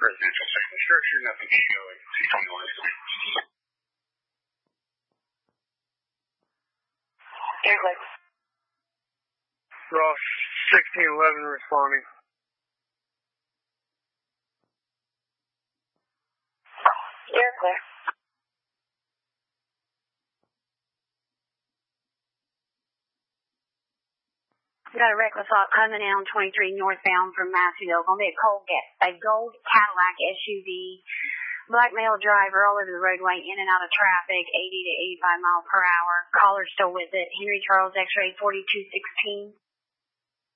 residential safety structure, nothing to show it. 621. Airplane. Ross 1611 responding. You're clear. We got a reckless lot coming in on 23 northbound from Masseyville. Going to be a gold Cadillac SUV. Black male driver all over the roadway, in and out of traffic, 80 to 85 miles per hour. Caller still with it. Henry Charles X-ray 4216.